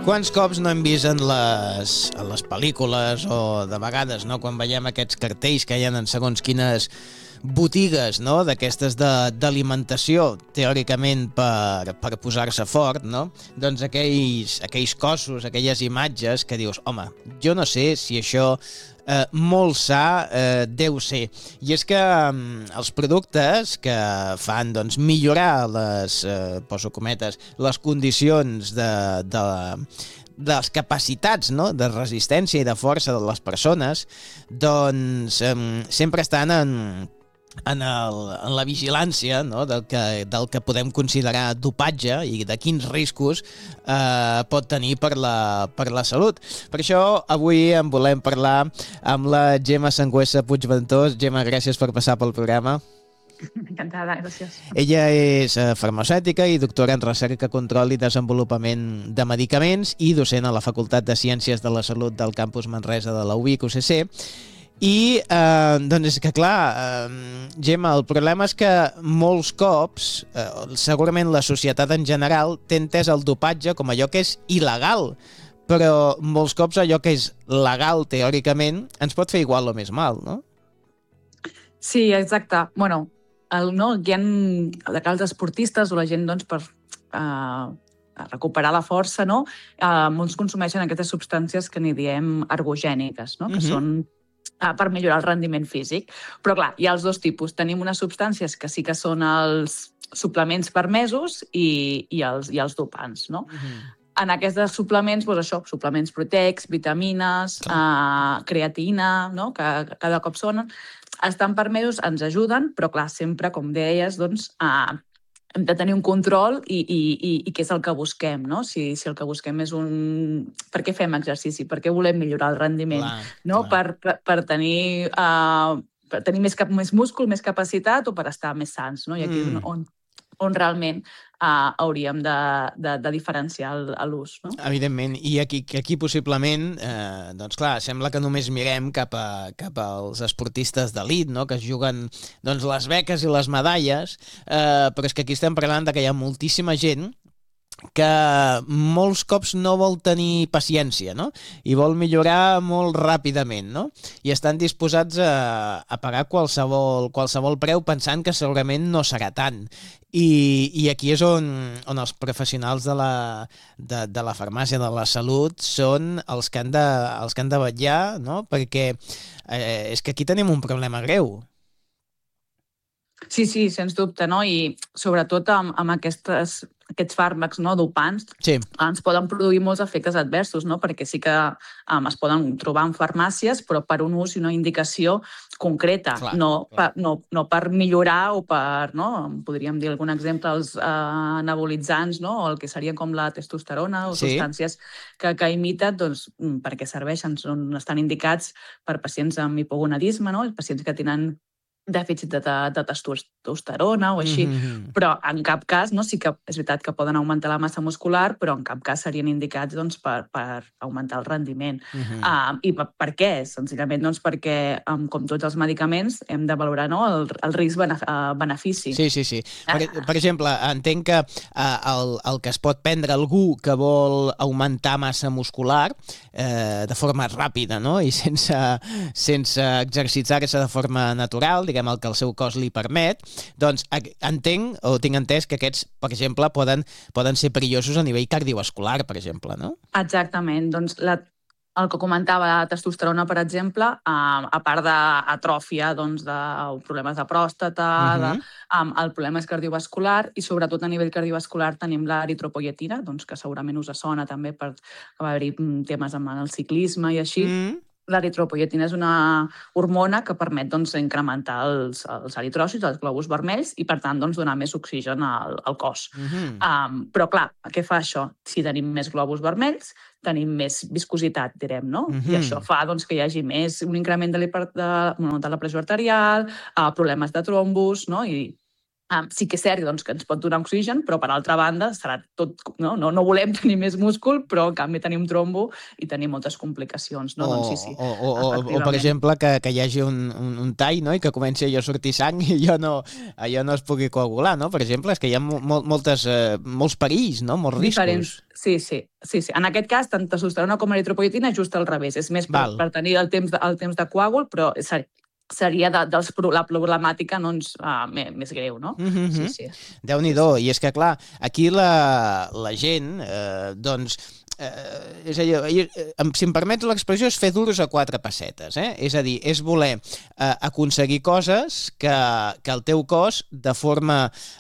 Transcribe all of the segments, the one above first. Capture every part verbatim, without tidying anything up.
Quants cops no hem vist en les, en les pel·lícules o de vegades, no, quan veiem aquests cartells que hi ha en segons quines botigues, no, d'aquestes de- d'alimentació, teòricament per, per posar-se fort, no? Doncs aquells, aquells cossos, aquelles imatges que dius, home, jo no sé si això eh, molt sa eh, deu ser. I és que mm, els productes que fan doncs, millorar les, eh, poso cometes, les condicions de, de, de les capacitats, no?, de resistència i de força de les persones, doncs eh, sempre estan en, en, el, en la vigilància, no?, del, que, del que podem considerar dopatge i de quins riscos eh, pot tenir per la, per la salut. Per això avui en volem parlar amb la Gemma Sangüesa Puigventós. Gemma, gràcies per passar pel programa. Encantada, gràcies. Ella és eh, farmacèutica i doctora en recerca, control i desenvolupament de medicaments i docent a la Facultat de Ciències de la Salut del campus Manresa de la U I C U C C. I, eh, doncs és que clar, eh, Gemma, el problema és que molts cops, eh, segurament la societat en general, té entès el dopatge com allò que és il·legal, però molts cops allò que és legal, teòricament, ens pot fer igual o més mal, no? Sí, exacte. Bueno, el, no, hi ha de cara als esportistes o la gent doncs, per uh, recuperar la força, no? Uh, molts consumeixen aquestes substàncies que n'hi diem ergogèniques, no? Que Mhm. són uh, per millorar el rendiment físic. Però clar, hi ha els dos tipus. Tenim unes substàncies que sí que són els suplements permesos i, i, els, i els dopants, no? Mhm. En aquests suplements, doncs això, suplements proteics, vitamines, uh, creatina, no? que, que cada cop són, estan permesos, ens ajuden, però clar, sempre, com deies, doncs, uh, hem de tenir un control i, i, i, i què és el que busquem, no? Si, si el que busquem és un... Per què fem exercici? Per què volem millorar el rendiment? Clar, No? clar. Per, per, per tenir... Uh, per tenir més, cap, més múscul, més capacitat o per estar més sants, no? I aquí és Mm. on, on realment uh, hauríem de, de, de diferenciar el- l'ús, no? Evidentment, i aquí, que aquí possiblement, eh, doncs clar, sembla que només mirem cap, a, cap als esportistes d'elit, no?, que es juguen doncs, les beques i les medalles, eh, però és que aquí estem parlant de que hi ha moltíssima gent que molts cops no vol tenir paciència, no? I vol millorar molt ràpidament, no? I estan disposats a, a pagar qualsevol, qualsevol preu pensant que segurament no serà tant. I, i aquí és on, on els professionals de la, de, de la farmàcia, de la salut, són els que han de, els que han de vetllar, no? Perquè eh, és que aquí tenim un problema greu. Sí, sí, sens dubte, no? I sobretot amb, amb aquestes, aquests fàrmacs, no, dopants, Sí. ens poden produir molts efectes adversos, no? Perquè sí que um, es poden trobar en farmàcies, però per un ús i una indicació concreta, Clar, no, clar. Per, no, no per millorar o per, no? Podríem dir algun exemple, els uh, anabolitzants, no? O el que seria com la testosterona o Sí. substàncies que, que imiten, doncs, mm, perquè serveixen, són, estan indicats per pacients amb hipogonadisme, no? Pacients que tenen dèficit de, de testosterona o així, Mhm. però en cap cas, no, sí que és veritat que poden augmentar la massa muscular, però en cap cas serien indicats doncs, per, per augmentar el rendiment. Mhm. Uh, I per, per què? Senzillament doncs, perquè, um, com tots els medicaments, hem de valorar, no, el, el risc-benefici. Sí, sí, sí. Per, per exemple, entenc que eh, el, el que es pot prendre algú que vol augmentar massa muscular eh, de forma ràpida, no?, i sense, sense exercitar-se de forma natural, diguem, el que el seu cos li permet, doncs ag- entenc, o tinc entès, que aquests, per exemple, poden, poden ser perillosos a nivell cardiovascular, per exemple, no? Exactament. Doncs la, el que comentava, la testosterona, per exemple, uh, a part d'atròfia, doncs, de problemes de pròstata, Mhm. de, um, el problema és cardiovascular i sobretot a nivell cardiovascular tenim l'eritropoietina, doncs, que segurament us sona també per que va haver-hi mm, temes amb el ciclisme i així. Mm. L'eritropoietina és una hormona que permet doncs, incrementar els, els eritròcits, els glòbuls vermells, i per tant doncs, donar més oxigen al, al cos. Mhm. Um, però clar, què fa això? Si tenim més glòbuls vermells, tenim més viscositat, direm, no? Mhm. I això fa doncs, que hi hagi més un increment de, l'hiper- de, bueno, de la pressió arterial, uh, problemes de trombos, no? I Um, sí que és cert doncs, que ens pot donar oxigen, però per altra banda serà tot, no? No, no volem tenir més múscul, però en canvi tenim trombo i tenim moltes complicacions. No? O, Doncs sí, sí, o, o, o, o per exemple, que, que hi hagi un, un, un tall, no? I que comenci allò a sortir sang i allò no, allò no es pugui coagular, no? Per exemple, és que hi ha mol, moltes, eh, molts perills, no? Molts Diferents. riscos. Sí, sí, sí, sí. En aquest cas, tant testosterona com eritropoietina just al revés. És més per, per tenir el temps, de, el temps de coàgul, però seria de, dels, la problemàtica doncs, uh, més, més greu, no? Mm-hmm. Sí, sí. Déu-n'hi-do. I és que, clar, aquí la, la gent, eh, doncs, eh, és allò, si em permets l'expressió, és fer duros a quatre pessetes, eh? És a dir, és voler eh, aconseguir coses que, que el teu cos, de forma...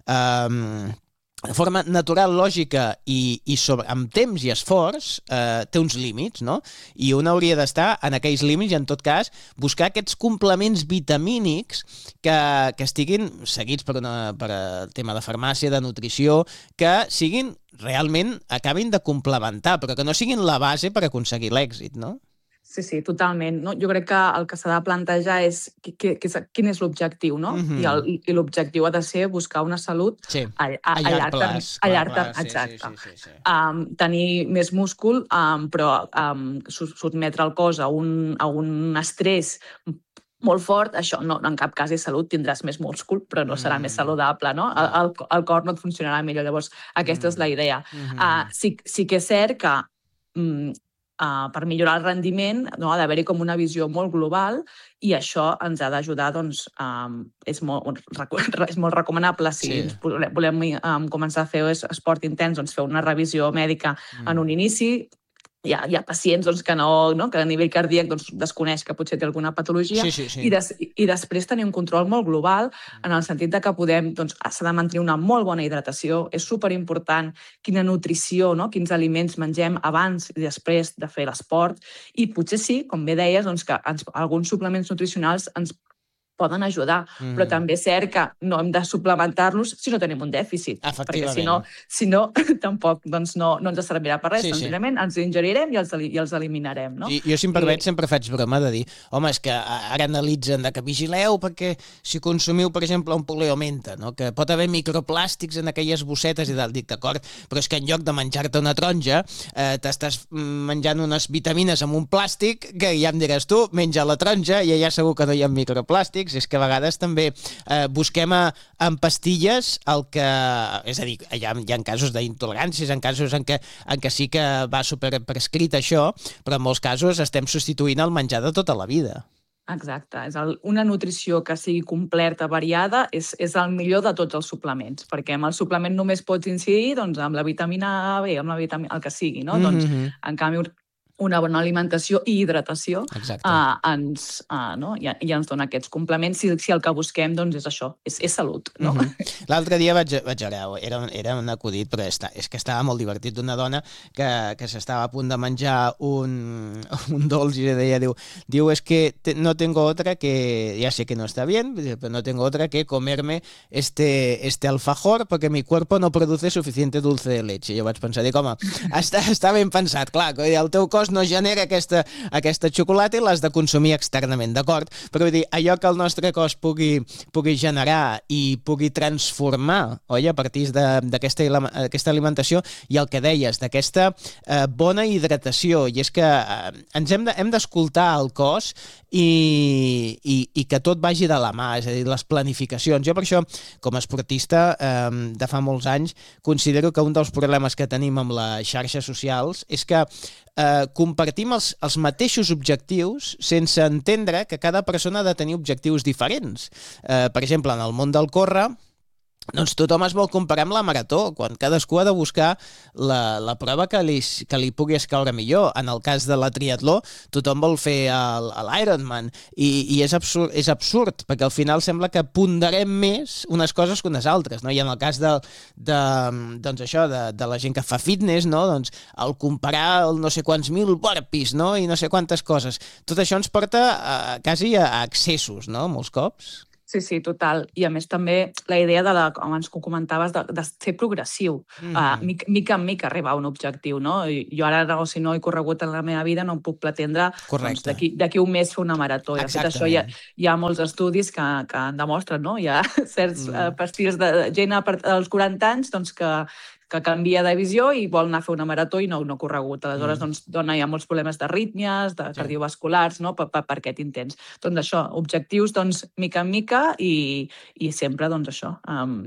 Eh, de forma natural, lògica i, i sobre, amb temps i esforç, eh, té uns límits, no? I un hauria d'estar en aquells límits i, en tot cas, buscar aquests complements vitamínics que, que estiguin seguits per, una, per el tema de farmàcia, de nutrició, que siguin realment, acabin de complementar, però que no siguin la base per aconseguir l'èxit, no? Sí, sí, totalment. No? Jo crec que el que s'ha de plantejar és que, que, que, quin és l'objectiu, no? Mm-hmm. I, el, i l'objectiu ha de ser buscar una salut sí. a, a, a, a llarg termini. A llarg termini, exacte. Sí, sí, sí, sí. Um, tenir més múscul, um, però um, sotmetre el cos a un, a un estrès molt fort, això no, en cap cas és salut, tindràs més múscul, però no serà mm. més saludable, no? El, el, el cor no et funcionarà millor. Llavors, aquesta mm. és la idea. Mm-hmm. Uh, sí, sí que és cert que um, Uh, per millorar el rendiment, no? Ha d'haver-hi com una visió molt global i això ens ha d'ajudar, doncs, um, és, molt, és molt recomanable si sí. ens volem, volem um, començar a fer esport intens, doncs fer una revisió mèdica mm. en un inici. Hi ha, hi ha pacients doncs, que, no, no, que a nivell cardíac doncs, desconeix que potser té alguna patologia sí, sí, sí. I, des, i després tenir un control molt global en el sentit de que podem, doncs, s'ha de mantenir una molt bona hidratació, és superimportant quina nutrició, no? Quins aliments mengem abans i després de fer l'esport i potser sí, com bé deies, doncs, que ens, alguns suplements nutricionals ens poden ajudar, mm. però també és cert que no hem de suplementar-los si no tenim un dèficit, perquè si no, si no tampoc doncs no, no ens servirà per res, sí, senzillament sí. ens ingerirem i els, i els eliminarem. No? I, jo, si em permet, I... sempre faig broma de dir, home, és que ara analitzen de que vigileu perquè si consumiu, per exemple, un poliomenta, no? Que pot haver microplàstics en aquelles bossetes i tal, dic, d'acord, però és que en lloc de menjar-te una taronja, eh, t'estàs menjant unes vitamines amb un plàstic que ja em diràs tu, menja la taronja i allà segur que no hi ha microplàstics. És que a vegades també eh, busquem a, en pastilles el que... És a dir, hi ha, hi ha casos d'intoleràncies, en casos en què, en què sí que va superprescrit això, però en molts casos estem substituint el menjar de tota la vida. Exacte. És el, una nutrició que sigui completa, variada, és, és el millor de tots els suplements, perquè amb el suplement només pots incidir doncs, amb la vitamina B, amb la vitamina, el que sigui, no? Mm-hmm. Doncs, en canvi, una bona alimentació i hidratació uh, ens, uh, no? I, i ens dona aquests complements si, si el que busquem doncs, és això, és, és salut. No? Mm-hmm. L'altre dia vaig, vaig veure, era, era un acudit, però està, és que estava molt divertit, d'una dona que, que s'estava a punt de menjar un, un dolç i deia, diu, diu es que te, no tengo otra que, ya sé que no está bien, pero no tengo otra que comerme este, este alfajor porque mi cuerpo no produce suficiente dulce de leche. Jo vaig pensar, dic, home, està, està ben pensat, clar, el teu cos no genera aquesta, aquesta xocolata i l'has de consumir externament, d'acord? Però vull dir, allò que el nostre cos pugui, pugui generar i pugui transformar, oi, a partir d'aquesta aquesta alimentació i el que deies, d'aquesta eh, bona hidratació, i és que eh, ens hem de, hem d'escoltar el cos i, i, i que tot vagi de la mà, és a dir, les planificacions. Jo per això, com a esportista eh, de fa molts anys, considero que un dels problemes que tenim amb les xarxes socials és que eh, compartim els, els mateixos objectius sense entendre que cada persona ha de tenir objectius diferents. Eh, per exemple, en el món del córrer, doncs tothom es vol comparar amb la marató, quan cadascú ha de buscar la, la prova que li, que li pugui escaure millor. En el cas de la triatló, tothom vol fer l'Ironman, i, i és absurd, és absurd, perquè al final sembla que ponderem més unes coses que unes altres, no? I en el cas de, de, doncs això, de, de la gent que fa fitness, no? Doncs el comparar el no sé quants mil burpees, no? I no sé quantes coses. Tot això ens porta a, quasi a excessos, no? Molts cops. Sí, sí, total. I a més també la idea de, la, abans que ho comentaves, de, de ser progressiu, mm -hmm. uh, mica, mica en mica arribar a un objectiu, no? I jo ara, no, si no he corregut en la meva vida, no em puc pretendre doncs, d'aquí un mes fer una marató. I de fet, això hi ha, hi ha molts estudis que, que en demostren, no? Hi ha certs mm. uh, perfils de gent als quaranta anys doncs, que que canvia de visió i vol anar a fer una marató i no, no corregut. Aleshores, mm. doncs, dona, hi ha molts problemes d'arrítmies, de cardiovasculars, no?, per, per, per aquest intens. Doncs això, objectius, doncs, mica en mica i, i sempre, doncs, això, um,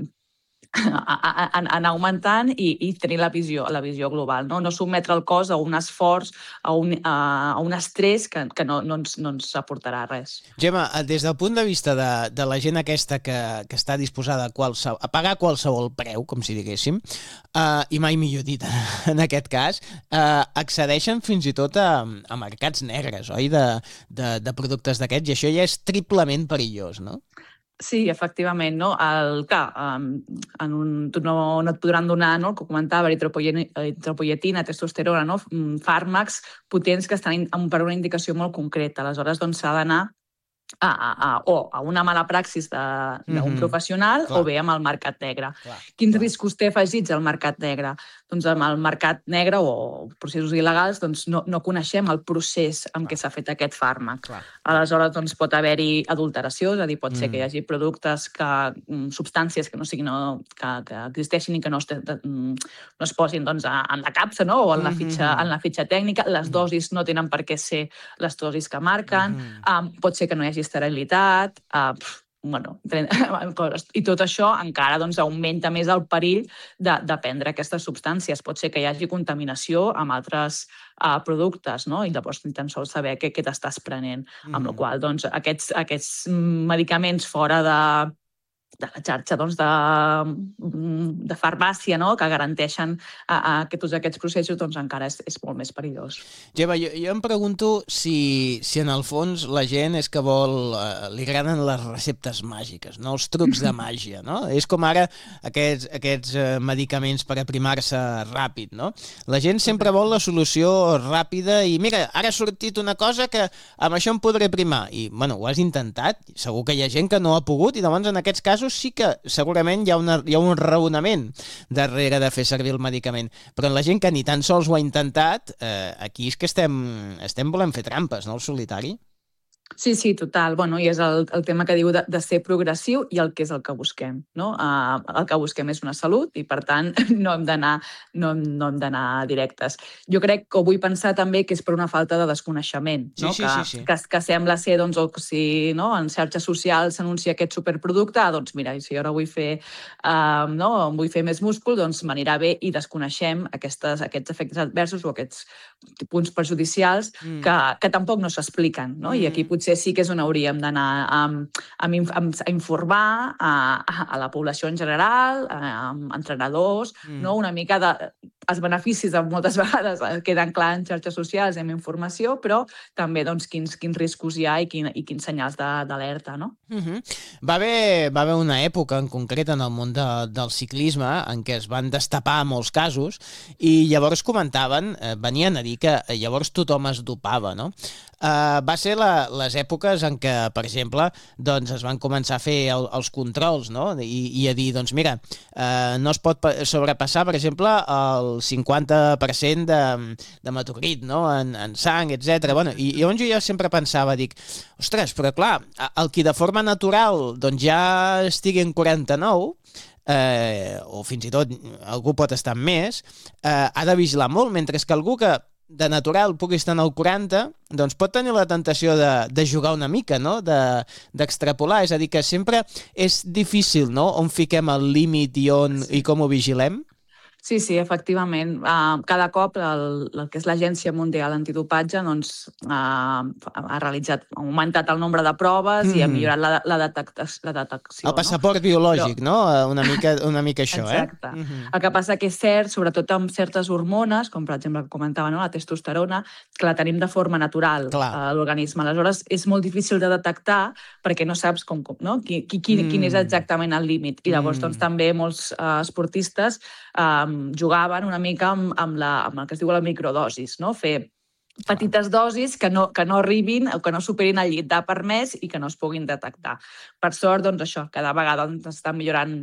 anar augmentant i, i tenir la visió, la visió global, no? No sotmetre el cos a un esforç, a un, a, a un estrès que, que no, no, ens, no ens aportarà res. Gemma, des del punt de vista de, de la gent aquesta que, que està disposada a, qualsevol, a pagar qualsevol preu, com si diguéssim, uh, i mai millor dit en aquest cas, uh, accedeixen fins i tot a, a mercats negres, oi?, de, de, de productes d'aquests, i això ja és triplement perillós, no? Sí, efectivament, no? El, clar, en un, no, no et podran donar, no?, el que comentava, eritropoietina, testosterona, no?, fàrmacs potents que estan per una indicació molt concreta. Aleshores, doncs, s'ha d'anar a, a, a, o a una mala praxis d'un mm-hmm. professional clar. O bé amb el mercat negre. Clar, Quins clar. riscos té afegits al mercat negre? Doncs amb el mercat negre o processos il·legals doncs no, no coneixem el procés amb què s'ha fet aquest fàrmac. Clar. Aleshores doncs, pot haver-hi adulteració, és a dir, pot mm. ser que hi hagi productes, que, substàncies que no siguin, no, que, que existeixin i que no es, no es posin doncs, en la capsa, no?, o en la, fitxa, en la fitxa tècnica. Les dosis no tenen per què ser les dosis que marquen. Mm. Um, pot ser que no hi hagi esterilitat, uh, bueno, i tot això encara doncs, augmenta més el perill de, de prendre aquestes substàncies. Pot ser que hi hagi contaminació amb altres uh, productes, no? I llavors ni tan sols saber què, què t'estàs prenent. Mm. Amb la qual cosa, doncs, aquests, aquests medicaments fora de, de la xarxa doncs, de, de farmàcia, no?, que garanteixen a, a que tots aquests processos, doncs encara és, és molt més perillós. Gemma, jo, jo em pregunto si, si en el fons la gent és que vol, eh, li agraden les receptes màgiques, no?, els trucs de màgia, no? És com ara aquests, aquests eh, medicaments per aprimar-se ràpid, no? La gent sempre vol la solució ràpida i mira, ara ha sortit una cosa que amb això em podré aprimar. I, bueno, ho has intentat, segur que hi ha gent que no ha pogut i llavors en aquests casos sí que segurament hi ha, una, hi ha un raonament darrere de fer servir el medicament, però en la gent que ni tan sols ho ha intentat, eh, aquí és que estem, estem volent fer trampes, no?, el solitari. Sí, sí, total. Bueno, i és el, el tema que diu de, de ser progressiu i el que és el que busquem, no? Uh, el que busquem és una salut i, per tant, no hem d'anar no, no hem d'anar directes. Jo crec que ho vull pensar també que és per una falta de desconeixement, no? Sí, sí, que, sí, sí. Que, que sembla ser, doncs, o que si no, en xarxes socials s'anuncia aquest superproducte, ah, doncs mira, si ara vull fer, uh, no, vull fer més múscul, doncs m'anirà bé i desconeixem aquestes, aquests efectes adversos o aquests punts perjudicials mm. que, que tampoc no s'expliquen, no? Mm. I aquí potser sí que és on hauríem d'anar a, a, a informar a, a la població en general, a, a entrenadors, mm. no? Una mica de... Els beneficis moltes vegades queden clar en xarxes socials, en informació, però també doncs, quins, quins riscos hi ha i, quin, i quins senyals d'alerta, no? Uh-huh. Va haver, va haver una època en concret en el món de, del ciclisme en què es van destapar molts casos i llavors comentaven, eh, venien a dir que llavors tothom es dopava, no? Uh, va ser la, les èpoques en què, per exemple, doncs es van començar a fer el, els controls, no? I, i a dir, doncs mira, uh, no es pot sobrepassar, per exemple, el cinquanta per cent de, de meteorit, no?, en, en sang, etcètera. Bueno, i, i llavors jo ja sempre pensava, dic, ostres, però clar, el qui de forma natural doncs ja estigui en quaranta-nou, eh, o fins i tot algú pot estar en més, eh, ha de vigilar molt, mentre que algú que de natural pugui estar en el quaranta, doncs pot tenir la tentació de, de jugar una mica, no?, d'extrapolar. És a dir, que sempre és difícil, no?, on fiquem el límit i, on, i com ho vigilem. Sí, sí, efectivament. Uh, cada cop el, el que és l'Agència Mundial Antidopatge doncs, uh, ha realitzat, ha augmentat el nombre de proves mm. i ha millorat la, la, detectació, la detecció. El passaport no? biològic, Però... no? Una mica, una mica això, Exacte. eh? Mm-hmm. El que passa que és cert, sobretot amb certes hormones, com per exemple que comentava, no? La testosterona, que la tenim de forma natural a l'organisme. Aleshores, és molt difícil de detectar perquè no saps com, com, no? Qui, qui, quin, mm. quin és exactament el límit. I llavors, mm. doncs, també molts uh, esportistes uh, jugaven una mica amb, amb, la, amb el que es diu la microdosis, no? Fer petites dosis que no, que no arribin o que no superin el llindar permès i que no es puguin detectar. Per sort, doncs això, cada vegada doncs, està millorant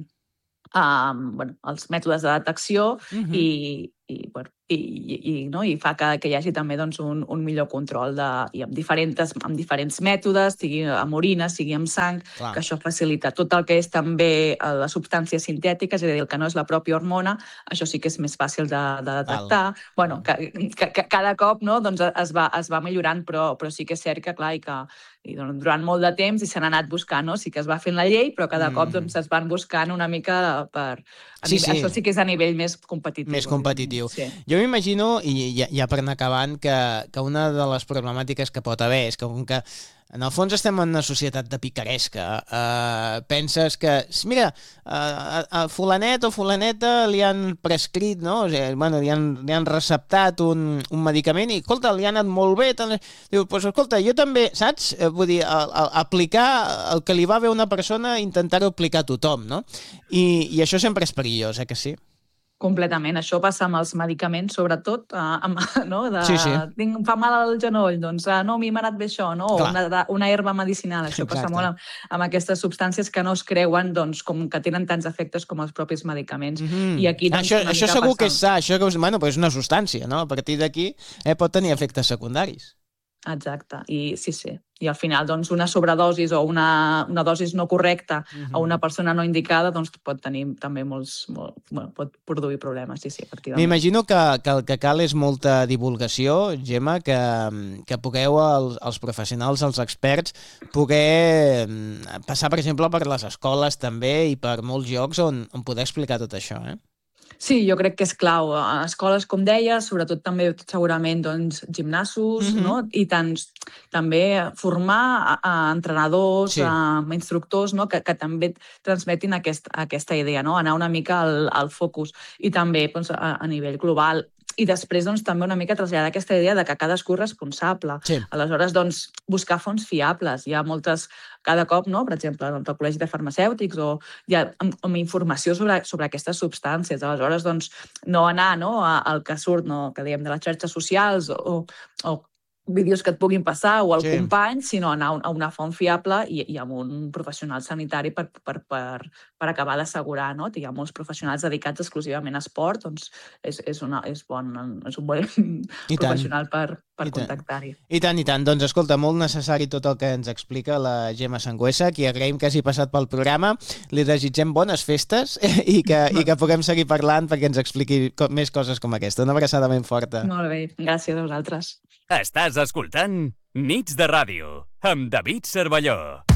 um, bueno, els mètodes de detecció Mhm. i, i, bueno, i, i, i, no? I fa que, que hi hagi també doncs, un, un millor control de, i amb, diferents, amb diferents mètodes, sigui amb orina, sigui amb sang, Clar. que això facilita tot el que és també eh, les substàncies sintètiques, és a dir, el que no és la pròpia hormona, això sí que és més fàcil de, de detectar. Val. Bueno, que, que, que cada cop no, doncs es, va, es va millorant, però, però sí que és cert que, clar, i que i doncs, durant molt de temps i s'han anat buscant, no? Sí que es va fent la llei, però cada Mm. cop doncs, es van buscant una mica per... a Sí, nivell- sí. Això sí que és a nivell més competitiu. Més competitiu. evidentment, Sí. Jo m'imagino, i ja, ja per anar acabant, que, que una de les problemàtiques que pot haver és que, com que en el fons estem en una societat de picaresca, eh, penses que, mira, a, a fulanet o fulaneta li han prescrit, no? O sigui, bueno, li han, li han receptat un, un medicament i, escolta, li ha anat molt bé. Tant... Diu, doncs, pues, escolta, jo també, saps? Eh, Vull dir, a, a, aplicar el que li va bé a una persona, intentar-ho aplicar a tothom, no? I, i això sempre és perillós, eh, que sí? Completament. Això passa amb els medicaments, sobretot, eh, amb, no? De, Sí, sí. Tinc, em fa mal al genoll, doncs ah, no, a mi m'ha anat bé això, no? O Clar. una, de- una herba medicinal. Això Exacte. passa molt amb, amb aquestes substàncies que no es creuen, doncs, com que tenen tants efectes com els propis medicaments. Mhm. I aquí, doncs, això, una això mica segur passa. que és sa, això que, us- bueno, però és una substància, no? A partir d'aquí eh, pot tenir efectes secundaris. Exacte, i sí, sí. I al final, doncs, una sobredosis o una, una dosis no correcta Mhm. a una persona no indicada, doncs, pot tenir també molts... Molt, bueno, pot produir problemes, sí, sí, efectivament. M'imagino que, que el que cal és molta divulgació, Gemma, que, que pugueu els, els professionals, els experts, poder mm, passar, per exemple, per les escoles també i per molts llocs on, on poder explicar tot això, eh? Sí, jo crec que és clau. A escoles, com deia, sobretot també segurament doncs, gimnasos, Mhm. no? I tant, també formar a, a entrenadors, Sí. a instructors, no? que, que també transmetin aquest, aquesta idea, no? Anar una mica al, al focus. I també doncs, a, a nivell global. I després doncs, també una mica traslladar aquesta idea de que cadascú és responsable. Sí. Aleshores, doncs, buscar fonts fiables. Hi ha moltes, cada cop, no? Per exemple, doncs, el Col·legi de Farmacèutics o hi ha amb, amb informació sobre, sobre aquestes substàncies. Aleshores, doncs, no anar no? A- al que surt, no? Que diem de les xarxes socials o, o vídeos que et puguin passar o al Sí. company, sinó anar a un- a una font fiable i, i amb un professional sanitari per, per, per, per acabar d'assegurar, no? Hi ha molts professionals dedicats exclusivament a esport, doncs és, és, una, és, bon, és un bon I tant. professional per, per I tant. contactar-hi. I tant, i tant. Doncs escolta, molt necessari tot el que ens explica la Gemma Sangüesa, qui agraïm que hagi passat pel programa. Li desitgem bones festes i que, i que puguem seguir parlant perquè ens expliqui co més coses com aquesta. Una abraçada ben forta. Molt bé, gràcies a vosaltres. Estàs escoltant Nits de Ràdio amb David Cervelló.